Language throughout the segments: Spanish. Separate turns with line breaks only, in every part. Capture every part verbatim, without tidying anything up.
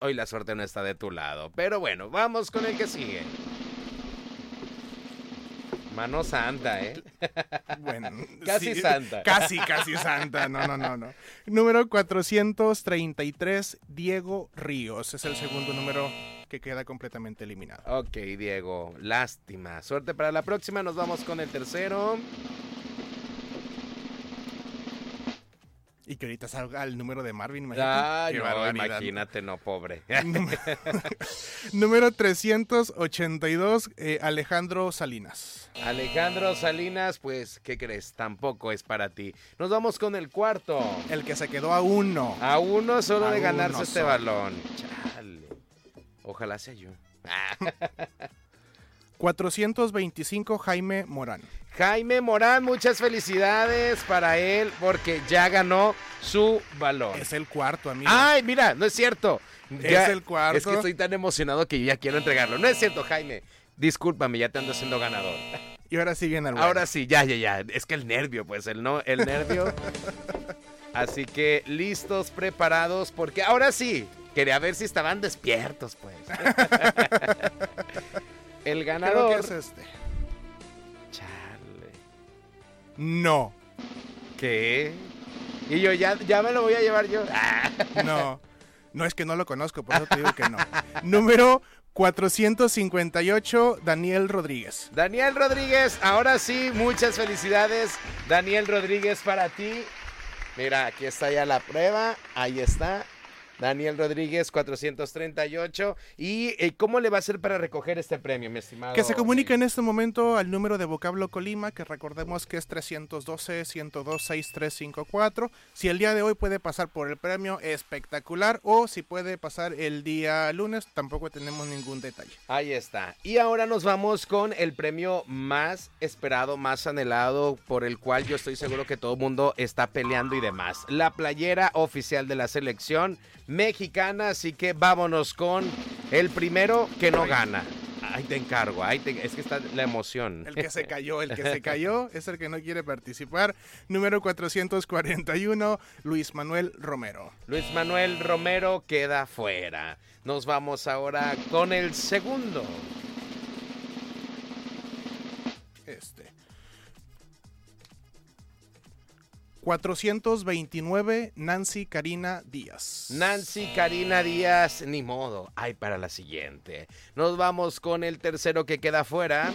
hoy la suerte no está de tu lado. Pero bueno, vamos con el que sigue. Mano santa, ¿eh?
Bueno,
casi
sí,
santa.
Casi, casi santa. No, no, no, no. Número cuatrocientos treinta y tres, Diego Ríos. Es el segundo número que queda completamente eliminado.
Ok, Diego, lástima. Suerte para la próxima. Nos vamos con el tercero.
Y que ahorita salga el número de Marvin, imagínate.
Ah,
Qué
no,
barbaridad.
imagínate, no, pobre.
Número trescientos ochenta y dos, eh, Alejandro Salinas.
Alejandro Salinas, pues, ¿qué crees? Tampoco es para ti. Nos vamos con el cuarto.
El que se quedó a uno.
A uno solo
A
de ganarse
uno
este
solo.
balón. Chale. Ojalá sea yo.
cuatrocientos veinticinco, Jaime Morán.
Jaime Morán, muchas felicidades para él porque ya ganó su balón.
Es el cuarto, amigo.
Ay, mira, no es cierto.
Es el cuarto.
Es que estoy tan emocionado que yo ya quiero entregarlo. No es cierto, Jaime. Discúlpame, ya te ando siendo ganador.
Y ahora sí viene el bueno.
Ahora sí, ya, ya, ya. Es que el nervio, pues, el no, el nervio. Así que listos, preparados, porque ahora sí, quería ver si estaban despiertos, pues. El ganador.
Creo que es este.
Chale.
No.
¿Qué? Y yo ya, ya me lo voy a llevar yo.
No. No, es que no lo conozco, por eso te digo que no. Número cuatrocientos cincuenta y ocho, Daniel Rodríguez.
Daniel Rodríguez, ahora sí, muchas felicidades. Daniel Rodríguez para ti. Mira, aquí está ya la prueba. Ahí está. Daniel Rodríguez, cuatrocientos treinta y ocho. ¿Y eh, cómo le va a hacer para recoger este premio, mi estimado?
Que se comunique en este momento al número de Vocablo Colima, que recordemos que es trescientos doce, ciento dos, sesenta y tres cincuenta y cuatro. Si el día de hoy puede pasar por el premio, espectacular. O si puede pasar el día lunes, tampoco tenemos ningún detalle.
Ahí está. Y ahora nos vamos con el premio más esperado, más anhelado, por el cual yo estoy seguro que todo el mundo está peleando y demás. La playera oficial de la selección mexicana, así que vámonos con el primero que no gana. Ahí te encargo, ahí te, es que está la emoción.
El que se cayó, el que se cayó es el que no quiere participar. Número cuatrocientos cuarenta y uno, Luis Manuel Romero.
Luis Manuel Romero queda fuera. Nos vamos ahora con el segundo.
Este. cuatrocientos veintinueve, Nancy Karina Díaz.
Nancy Karina Díaz, ni modo. Ay, para la siguiente. Nos vamos con el tercero que queda fuera.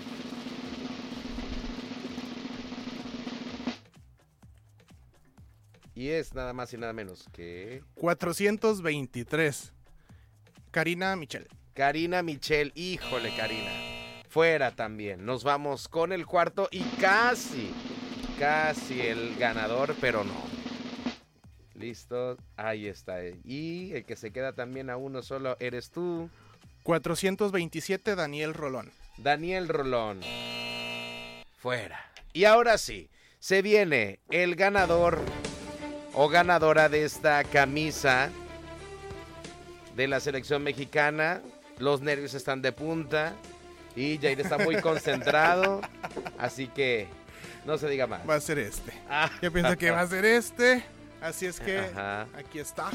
Y es nada más y nada menos que...
cuatrocientos veintitrés, Karina Michel.
Karina Michel, híjole Karina. Fuera también. Nos vamos con el cuarto y casi... Casi el ganador, pero no. Listo, ahí está. Y el que se queda también a uno solo eres tú.
cuatrocientos veintisiete, Daniel Rolón.
Daniel Rolón. Fuera. Y ahora sí, se viene el ganador o ganadora de esta camisa de la selección mexicana. Los nervios están de punta y Jair está muy concentrado. Así que... no se diga más.
Va a ser este.
Ah.
Yo pienso que va a ser este. Así es que
Ajá.
aquí está.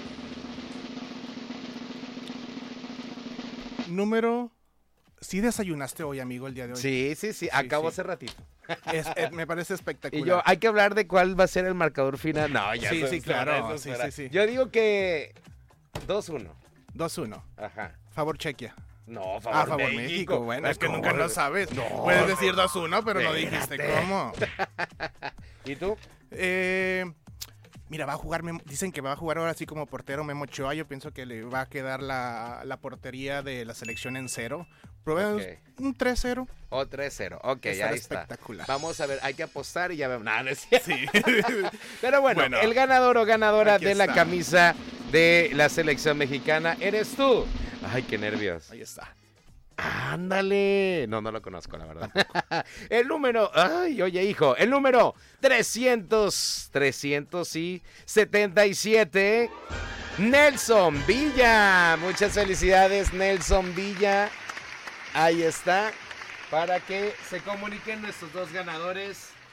Número... ¿Sí desayunaste hoy, amigo, el día de hoy?
Sí, sí, sí. Acabo
sí.
hace ratito.
Es, es, me parece espectacular.
Y yo, hay que hablar de cuál va a ser el marcador final. No, ya.
Sí,
eso-
sí,
eso-
claro.
eso
Sí,
fuera.
sí, sí.
Yo digo que dos uno.
dos uno.
Ajá.
Favor Chequia.
No, favor,
Ah, favor
México.
México. Bueno, es que
¿Cómo?
nunca lo sabes.
No,
Puedes
no,
decir
no.
dos uno, pero no
Espérate.
dijiste cómo.
¿Y tú?
Eh, mira, va a jugar, Memo- dicen que va a jugar ahora así como portero Memo Ochoa. Yo pienso que le va a quedar la, la portería de la selección en cero. Probemos
Ok.
un tres cero.
O tres cero. Ok,
Estará
ahí está.
espectacular.
Vamos a ver, hay que apostar y ya vemos. No, no es cierto.
Sí.
Pero bueno,
Bueno,
el ganador o ganadora
aquí
de la
está.
camisa de la selección mexicana eres tú. Ay, qué nervios.
Ahí está.
Ándale. No, no lo conozco, la verdad. El número, ay, oye, hijo, el número trescientos, trescientos setenta y siete, Nelson Villa. Muchas felicidades, Nelson Villa. Ahí está, para que se comuniquen nuestros dos ganadores.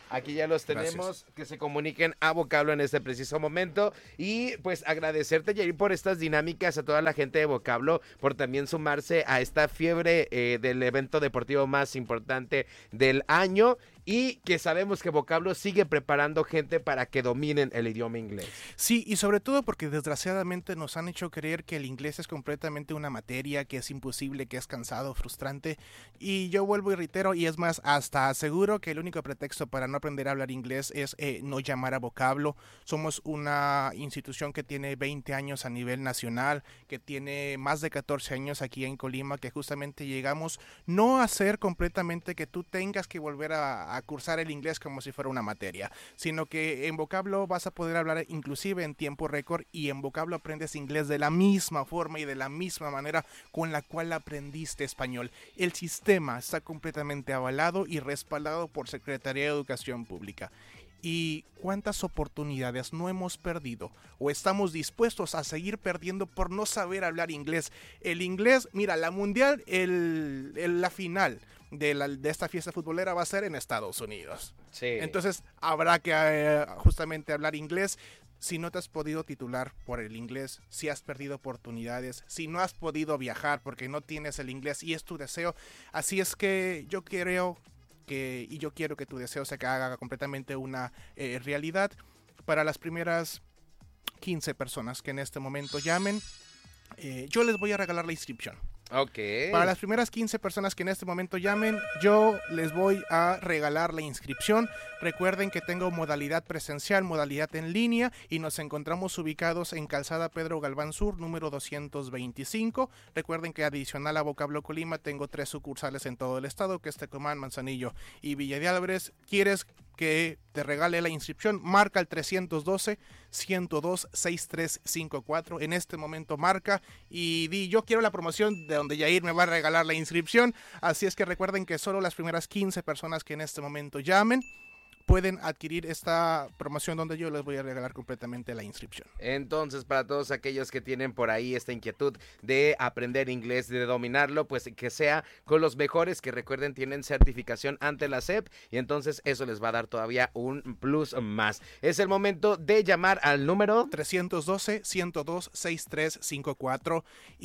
Aquí ya los tenemos, Gracias. Que se comuniquen a Vocablo en este preciso momento. Y pues agradecerte, Yair, por estas dinámicas, a toda la gente de Vocablo, por también sumarse a esta fiebre eh, del evento deportivo más importante del año. Y que sabemos que Vocablo sigue preparando gente para que dominen el idioma inglés.
Sí, y sobre todo porque desgraciadamente nos han hecho creer que el inglés es completamente una materia, que es imposible, que es cansado, frustrante. Y yo vuelvo y reitero, y es más, hasta aseguro que el único pretexto para no aprender a hablar inglés es eh, no llamar a Vocablo. Somos una institución que tiene veinte años a nivel nacional, que tiene más de catorce años aquí en Colima, que justamente llegamos no a hacer completamente que tú tengas que volver a, a cursar el inglés como si fuera una materia, sino que en Vocablo vas a poder hablar inclusive en tiempo récord, y en Vocablo aprendes inglés de la misma forma y de la misma manera con la cual aprendiste español. El sistema está completamente avalado y respaldado por Secretaría de Educación Pública. ¿Y cuántas oportunidades no hemos perdido o estamos dispuestos a seguir perdiendo por no saber hablar inglés? El inglés, mira, la mundial, el, el, la final de, la, de esta fiesta futbolera va a ser en Estados Unidos.
Sí.
Entonces habrá que eh, justamente hablar inglés. Si no te has podido titular por el inglés, si has perdido oportunidades, si no has podido viajar porque no tienes el inglés y es tu deseo, así es que yo creo... Que, y yo quiero que tu deseo se haga completamente una eh, realidad. Para las primeras quince personas que en este momento llamen, eh, yo les voy a regalar la inscripción.
Ok.
Para las primeras quince personas que en este momento llamen, yo les voy a regalar la inscripción. Recuerden que tengo modalidad presencial, modalidad en línea, y nos encontramos ubicados en Calzada Pedro Galván Sur, número doscientos veinticinco. Recuerden que adicional a Vocablo Colima, tengo tres sucursales en todo el estado, que es Tecomán, Manzanillo y Villa de Álvarez. ¿Quieres que te regale la inscripción? Marca el trescientos doce, ciento dos, sesenta y tres cincuenta y cuatro. En este momento marca y di: yo quiero la promoción de donde Yair me va a regalar la inscripción. Así es que recuerden que solo las primeras quince personas que en este momento llamen pueden adquirir esta promoción donde yo les voy a regalar completamente la inscripción.
Entonces, para todos aquellos que tienen por ahí esta inquietud de aprender inglés, de dominarlo, pues que sea con los mejores, que recuerden tienen certificación ante la S E P, y entonces eso les va a dar todavía un plus más. Es el momento de llamar al número
trescientos doce, ciento dos, sesenta y tres cincuenta y cuatro,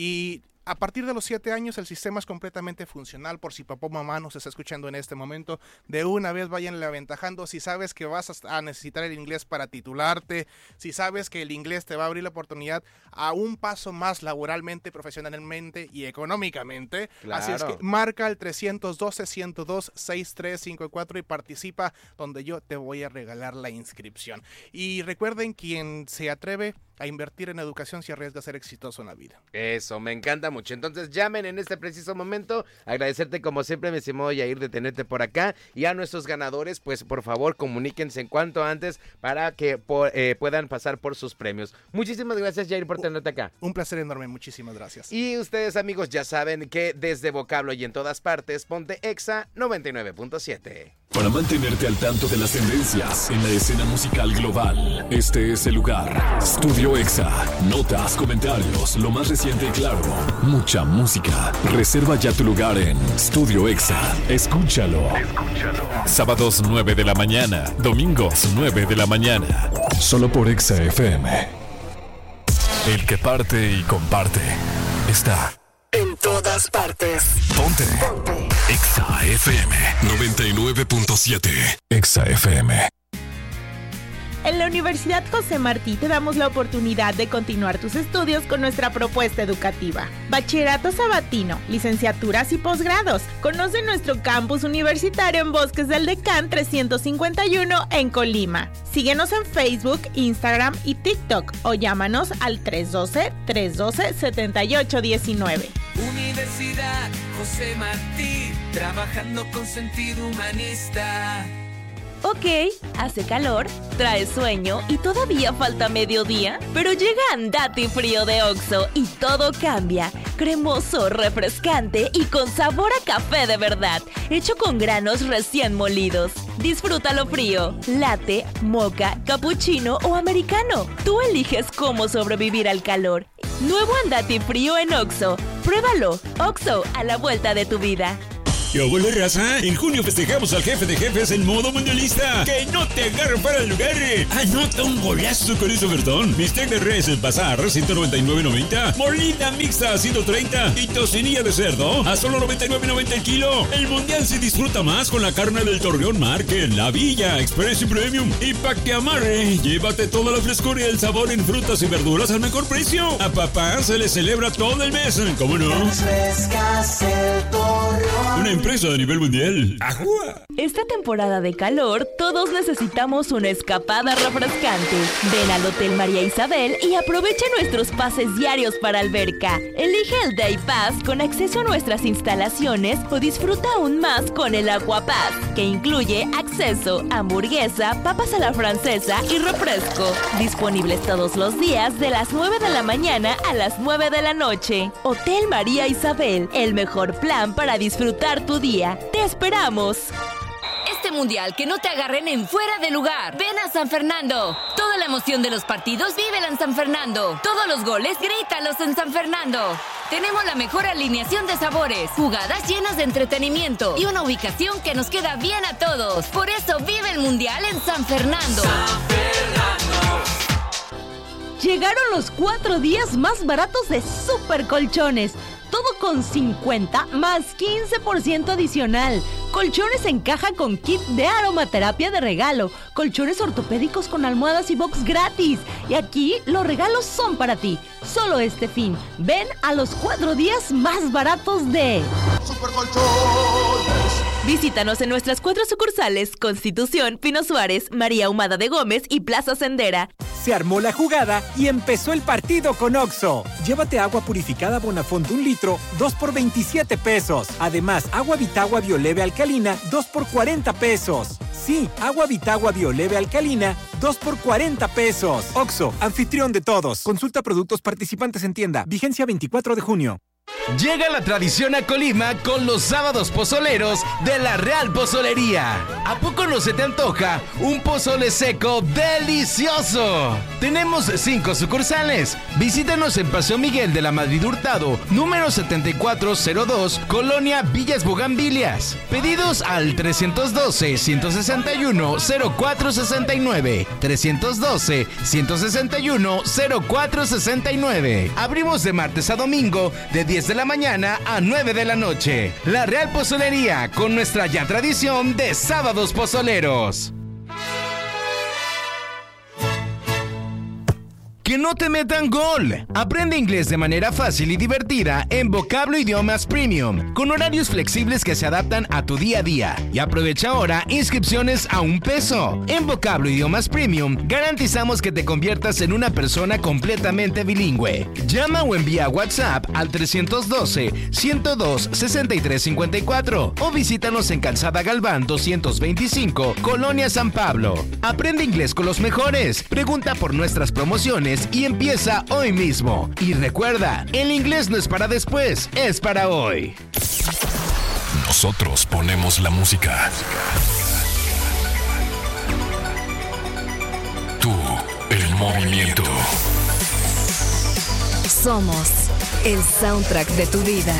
y a partir de los siete años el sistema es completamente funcional. Por si papá o mamá nos está escuchando en este momento, de una vez váyanle aventajando. Si sabes que vas a necesitar el inglés para titularte, si sabes que el inglés te va a abrir la oportunidad a un paso más laboralmente, profesionalmente y económicamente,
claro.
Así es que marca el trescientos doce, ciento dos, sesenta y tres cincuenta y cuatro y participa, donde yo te voy a regalar la inscripción. Y recuerden, quien se atreve a invertir en educación se arriesga a ser exitoso en la vida.
Eso, me encanta mucho. Entonces llamen en este preciso momento. Agradecerte como siempre, mi estimado Yair, de tenerte por acá. Y a nuestros ganadores, pues por favor comuníquense en cuanto antes para que por, eh, puedan pasar por sus premios. Muchísimas gracias, Yair, por tenerte acá.
Un placer enorme, muchísimas gracias.
Y ustedes, amigos, ya saben que desde Vocablo y en todas partes, ponte Exa noventa y nueve punto siete.
Para mantenerte al tanto de las tendencias en la escena musical global, este es el lugar. Studio Exa. Notas, comentarios, lo más reciente y claro. Mucha música. Reserva ya tu lugar en Studio Exa. Escúchalo. Escúchalo. Sábados nueve de la mañana. Domingos nueve de la mañana. Solo por Exa F M. El que parte y comparte está
en todas partes.
Ponte. Ponte. Exa F M noventa y nueve punto siete. Exa F M.
En la Universidad José Martí te damos la oportunidad de continuar tus estudios con nuestra propuesta educativa. Bachillerato sabatino, licenciaturas y posgrados. Conoce nuestro campus universitario en Bosques del Decán trescientos cincuenta y uno en Colima. Síguenos en Facebook, Instagram y TikTok o llámanos al tres uno dos, tres uno dos, siete ocho uno nueve.
Universidad José Martí, trabajando con sentido humanista.
Ok, hace calor, trae sueño y todavía falta mediodía, pero llega Andati Frío de Oxxo y todo cambia. Cremoso, refrescante y con sabor a café de verdad, hecho con granos recién molidos. Disfrútalo frío, latte, mocha, cappuccino o americano. Tú eliges cómo sobrevivir al calor. Nuevo Andati Frío en Oxxo. Pruébalo. Oxxo, a la vuelta de tu vida.
¿Qué hubo, raza? En junio festejamos al jefe de jefes en modo mundialista. ¡Que no te agarre para el lugar! Anota un golazo con ese ofertón. Bistec de res en bazar, ciento noventa y nueve noventa. Molida mixta, ciento treinta. Y tocinilla de cerdo, a solo noventa y nueve noventa el kilo. El mundial se disfruta más con la carne del Torreón Market, La Villa, Express y Premium. Y pa' que amarre, llévate toda la frescura y el sabor en frutas y verduras al mejor precio. A papá se le celebra todo el mes. ¿Cómo no? Una empresa a nivel mundial. ¡Ajúa!
Esta temporada de calor, todos necesitamos una escapada refrescante. Ven al Hotel María Isabel y aprovecha nuestros pases diarios para alberca. Elige el Day Pass con acceso a nuestras instalaciones o disfruta aún más con el Aqua Pass, que incluye acceso, hamburguesa, papas a la francesa y refresco. Disponibles todos los días de las nueve de la mañana a las nueve de la noche. Hotel María Isabel, el mejor plan para disfrutar tu día. ¡Te esperamos!
Este mundial, que no te agarren en fuera de lugar. Ven a San Fernando. Toda la emoción de los partidos, vívela en San Fernando. Todos los goles, grítalos en San Fernando. Tenemos la mejor alineación de sabores, jugadas llenas de entretenimiento y una ubicación que nos queda bien a todos. Por eso vive el mundial en San Fernando.
San Fernando.
Llegaron los cuatro días más baratos de Super Colchones. Todo con cincuenta más quince por ciento adicional. Colchones en caja con kit de aromaterapia de regalo. Colchones ortopédicos con almohadas y box gratis. Y aquí los regalos son para ti. Solo este fin. Ven a los cuatro días más baratos de
Super Colchones.
Visítanos en nuestras cuatro sucursales: Constitución, Pino Suárez, María Ahumada de Gómez y Plaza Sendera.
Se armó la jugada y empezó el partido con Oxxo. Llévate agua purificada Bonafont un litro, dos por veintisiete pesos. Además, agua Vitagua Bioleve alcalina, dos por cuarenta pesos. Sí, agua Vitagua Bioleve alcalina, dos por cuarenta pesos. Oxxo, anfitrión de todos. Consulta productos participantes en tienda. Vigencia veinticuatro de junio.
Llega la tradición a Colima con los sábados pozoleros de la Real Pozolería. ¿A poco no se te antoja un pozole seco delicioso? Tenemos cinco sucursales. Visítanos en Paseo Miguel de la Madrid Hurtado, número setenta y cuatro cero dos, Colonia Villas Bugambilias. Pedidos al trescientos doce, ciento sesenta y uno, cero cuatro sesenta y nueve. trescientos doce, ciento sesenta y uno, cero cuatro sesenta y nueve. Abrimos de martes a domingo de diez de la mañana a nueve de la noche. La Real Pozolería, con nuestra ya tradición de sábados pozoleros. Que no te metan gol. Aprende inglés de manera fácil y divertida en Vocablo Idiomas Premium, con horarios flexibles que se adaptan a tu día a día. Y aprovecha ahora inscripciones a un peso. En Vocablo Idiomas Premium garantizamos que te conviertas en una persona completamente bilingüe. Llama o envía WhatsApp al trescientos doce, ciento dos, sesenta y tres cincuenta y cuatro o visítanos en Calzada Galván doscientos veinticinco, Colonia San Pablo. Aprende inglés con los mejores. Pregunta por nuestras promociones y empieza hoy mismo. Y recuerda, el inglés no es para después, es para hoy.
Nosotros ponemos la música. Tú, el movimiento.
Somos el soundtrack de tu vida.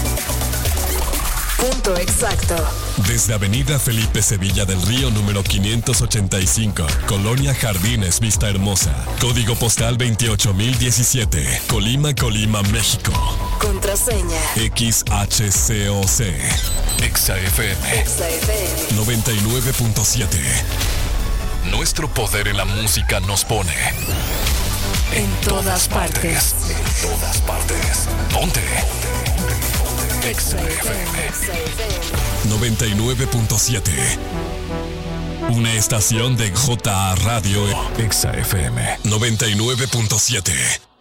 Punto exacto.
Desde Avenida Felipe Sevilla del Río número quinientos ochenta y cinco, Colonia Jardines Vista Hermosa, código postal veintiocho mil diecisiete, Colima, Colima, México.
Contraseña
X H C O C. Exa F M.
Exa F M
noventa y nueve punto siete. Nuestro poder en la música nos pone
en, en todas, todas partes.
partes. En todas partes. Ponte. Exa F M noventa y nueve punto siete. Una estación de J A Radio. Exa F M noventa y nueve punto siete.